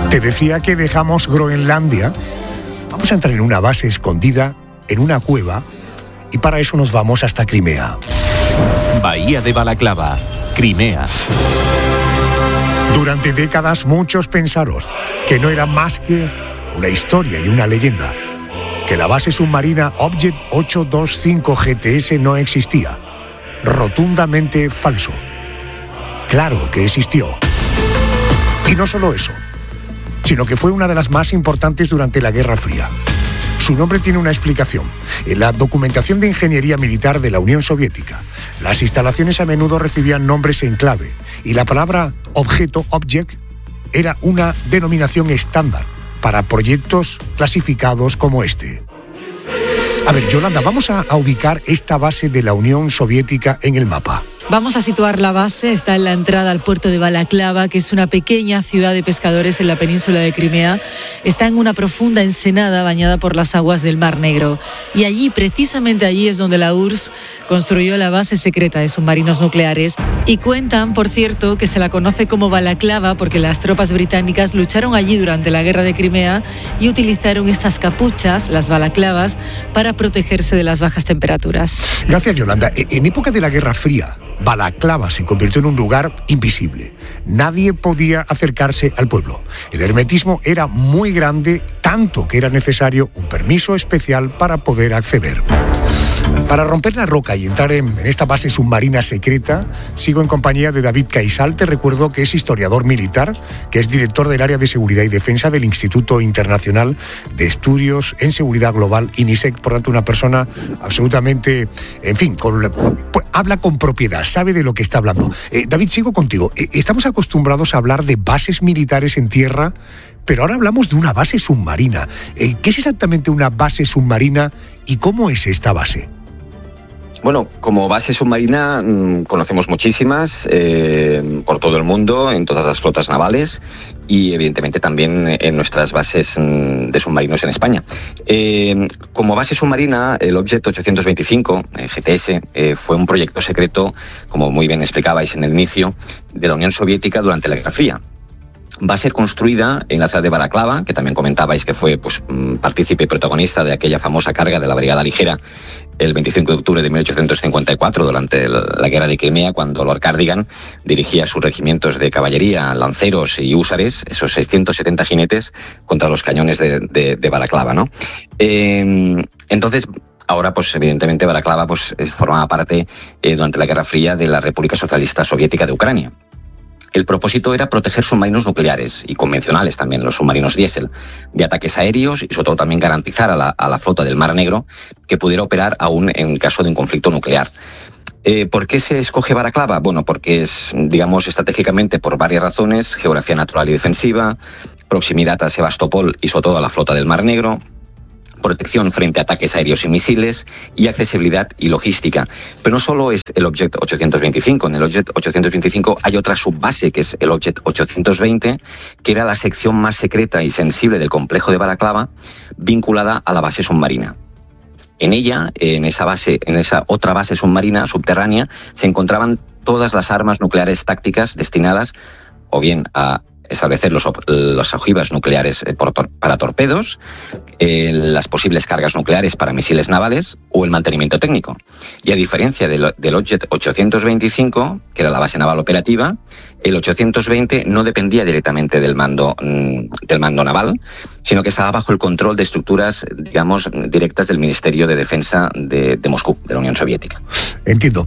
Te decía que dejamos Groenlandia. Vamos a entrar en una base escondida, en una cueva, y para eso nos vamos hasta Crimea. Bahía de Balaklava, Crimea. Durante décadas muchos pensaron que no era más que una historia y una leyenda, que la base submarina Object 825 GTS no existía. Rotundamente falso. Claro que existió. Y no solo eso, sino que fue una de las más importantes durante la Guerra Fría. Su nombre tiene una explicación. En la documentación de ingeniería militar de la Unión Soviética, las instalaciones a menudo recibían nombres en clave y la palabra objeto, object, era una denominación estándar para proyectos clasificados como este. A ver, Yolanda, vamos a ubicar esta base de la Unión Soviética en el mapa. Vamos a situar la base, está en la entrada al puerto de Balaklava, que es una pequeña ciudad de pescadores en la península de Crimea. Está en una profunda ensenada bañada por las aguas del Mar Negro. Y allí, precisamente allí, es donde la URSS construyó la base secreta de submarinos nucleares. Y cuentan, por cierto, que se la conoce como Balaklava porque las tropas británicas lucharon allí durante la guerra de Crimea y utilizaron estas capuchas, las balaclavas, para protegerse de las bajas temperaturas. Gracias, Yolanda. En época de la Guerra Fría, Balaklava se convirtió en un lugar invisible. Nadie podía acercarse al pueblo. El hermetismo era muy grande, tanto que era necesario un permiso especial para poder acceder. Para romper la roca y entrar en esta base submarina secreta, sigo en compañía de David Caisal. Te recuerdo que es historiador militar, que es director del área de seguridad y defensa del Instituto Internacional de Estudios en Seguridad Global, INISEC. Por tanto, una persona absolutamente, en fin, habla con propiedad, sabe de lo que está hablando. David, sigo contigo. Estamos acostumbrados a hablar de bases militares en tierra, pero ahora hablamos de una base submarina. ¿Qué es exactamente una base submarina y cómo es esta base? Bueno, como base submarina conocemos muchísimas por todo el mundo, en todas las flotas navales y evidentemente también en nuestras bases de submarinos en España. Como base submarina, el Object 825 GTS fue un proyecto secreto, como muy bien explicabais en el inicio, de la Unión Soviética durante la Guerra Fría. Va a ser construida en la ciudad de Balaklava, que también comentabais que fue partícipe y protagonista de aquella famosa carga de la Brigada Ligera el 25 de octubre de 1854 durante la guerra de Crimea, cuando Lord Cardigan dirigía sus regimientos de caballería, lanceros y húsares, esos 670 jinetes, contra los cañones de Balaklava, ¿no? Entonces, ahora, evidentemente, Balaklava formaba parte durante la Guerra Fría de la República Socialista Soviética de Ucrania. El propósito era proteger submarinos nucleares y convencionales también, los submarinos diésel, de ataques aéreos y sobre todo también garantizar a la flota del Mar Negro que pudiera operar aún en caso de un conflicto nuclear. ¿Por qué se escoge Balaklava? Bueno, porque es, digamos, estratégicamente por varias razones: geografía natural y defensiva, proximidad a Sebastopol y sobre todo a la flota del Mar Negro, protección frente a ataques aéreos y misiles y accesibilidad y logística. Pero no solo es el Object 825, en el Object 825 hay otra subbase que es el Object 820, que era la sección más secreta y sensible del complejo de Balaklava, vinculada a la base submarina. En ella, en esa otra base submarina subterránea, se encontraban todas las armas nucleares tácticas destinadas o bien a establecer los ojivas nucleares para torpedos, las posibles cargas nucleares para misiles navales o el mantenimiento técnico. Y a diferencia del Object 825, que era la base naval operativa, el 820 no dependía directamente del mando naval, sino que estaba bajo el control de estructuras, digamos, directas del Ministerio de Defensa de Moscú, de la Unión Soviética. Entiendo.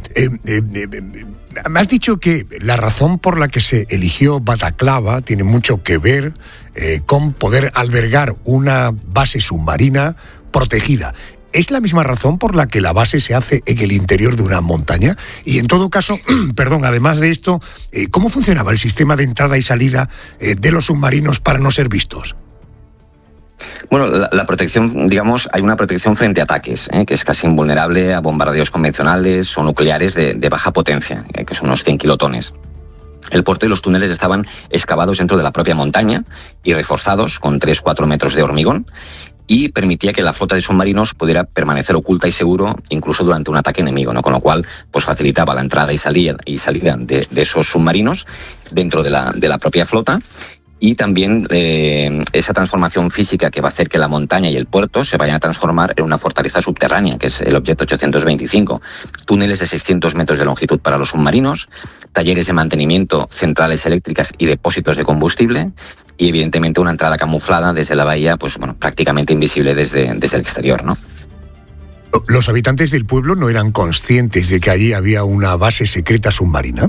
Me has dicho que la razón por la que se eligió Balaklava tiene mucho que ver con poder albergar una base submarina protegida. ¿Es la misma razón por la que la base se hace en el interior de una montaña? Y en todo caso, además de esto, ¿cómo funcionaba el sistema de entrada y salida de los submarinos para no ser vistos? Bueno, la protección, digamos, hay una protección frente a ataques, que es casi invulnerable a bombardeos convencionales o nucleares de baja potencia, que son unos 100 kilotones. El puerto y los túneles estaban excavados dentro de la propia montaña y reforzados con 3-4 metros de hormigón, y permitía que la flota de submarinos pudiera permanecer oculta y seguro incluso durante un ataque enemigo, ¿no? Con lo cual facilitaba la entrada y salida de esos submarinos dentro de la propia flota. y también esa transformación física que va a hacer que la montaña y el puerto se vayan a transformar en una fortaleza subterránea, que es el objeto 825. Túneles de 600 metros de longitud para los submarinos, talleres de mantenimiento, centrales eléctricas y depósitos de combustible, y evidentemente una entrada camuflada desde la bahía, pues bueno, prácticamente invisible desde el exterior, ¿no? ¿Los habitantes del pueblo no eran conscientes de que allí había una base secreta submarina?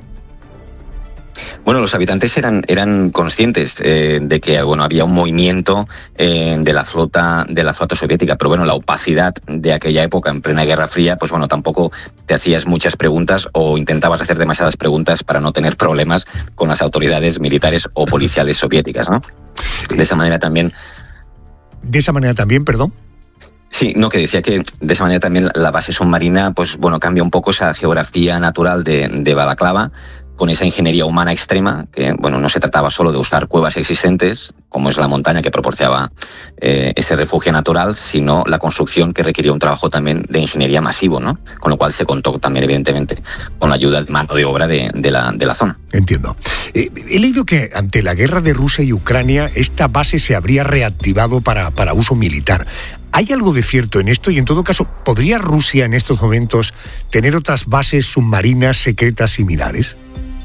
Bueno, los habitantes eran conscientes de que había un movimiento de la flota soviética, pero bueno, la opacidad de aquella época en plena Guerra Fría, pues bueno, tampoco te hacías muchas preguntas o intentabas hacer demasiadas preguntas para no tener problemas con las autoridades militares o policiales soviéticas, ¿no? De esa manera también, perdón. Sí, no, que decía que de esa manera también la base submarina, pues bueno, cambia un poco esa geografía natural de Balaklava, con esa ingeniería humana extrema, que bueno, no se trataba solo de usar cuevas existentes, como es la montaña que proporcionaba ese refugio natural, sino la construcción que requería un trabajo también de ingeniería masivo, ¿no? Con lo cual se contó también, evidentemente, con la ayuda de mano de obra de la zona. Entiendo. He leído que ante la guerra de Rusia y Ucrania, esta base se habría reactivado para uso militar. ¿Hay algo de cierto en esto? Y en todo caso, ¿podría Rusia en estos momentos tener otras bases submarinas secretas similares?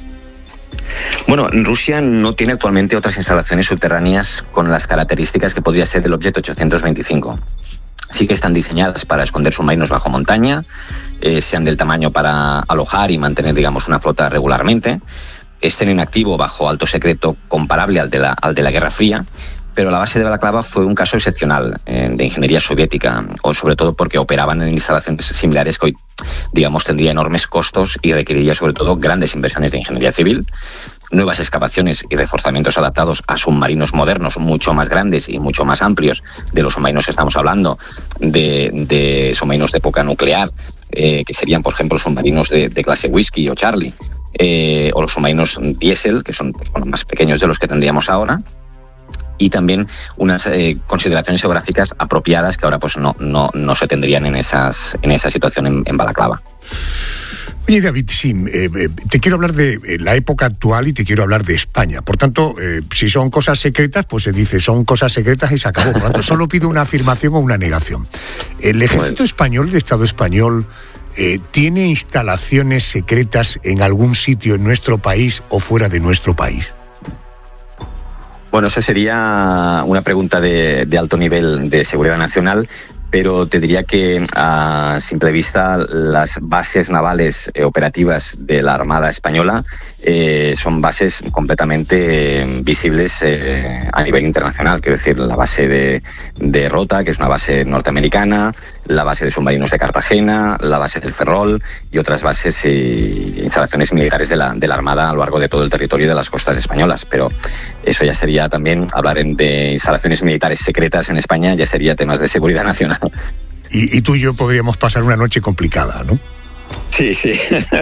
Bueno, Rusia no tiene actualmente otras instalaciones subterráneas con las características que podría ser el objeto 825. Sí que están diseñadas para esconder submarinos bajo montaña, sean del tamaño para alojar y mantener, digamos, una flota regularmente, estén en activo bajo alto secreto comparable al de la Guerra Fría, pero la base de Balaklava fue un caso excepcional de ingeniería soviética, o sobre todo porque operaban en instalaciones similares que hoy, digamos, tendría enormes costos y requeriría sobre todo grandes inversiones de ingeniería civil, nuevas excavaciones y reforzamientos adaptados a submarinos modernos mucho más grandes y mucho más amplios de los submarinos que estamos hablando, de submarinos de época nuclear, que serían, por ejemplo, submarinos de clase Whiskey o Charlie, o los submarinos diésel, que son más pequeños de los que tendríamos ahora, y también unas consideraciones geográficas apropiadas que ahora pues no se tendrían en esa situación en Balaklava. Oye, David, sí, te quiero hablar de la época actual y te quiero hablar de España. Por tanto, si son cosas secretas, pues se dice, son cosas secretas y se acabó. Por tanto, solo pido una afirmación o una negación. ¿El ejército español, el Estado español, tiene instalaciones secretas en algún sitio en nuestro país o fuera de nuestro país? Bueno, esa sería una pregunta de alto nivel de seguridad nacional, pero te diría que a simple vista las bases navales operativas de la Armada Española son bases completamente visibles a nivel internacional. Quiero decir, la base de Rota, que es una base norteamericana, la base de submarinos de Cartagena, la base del Ferrol y otras bases e instalaciones militares de la Armada a lo largo de todo el territorio de las costas españolas. Pero eso ya sería también, hablar de instalaciones militares secretas en España, ya sería temas de seguridad nacional. Y tú y yo podríamos pasar una noche complicada, ¿no? Sí.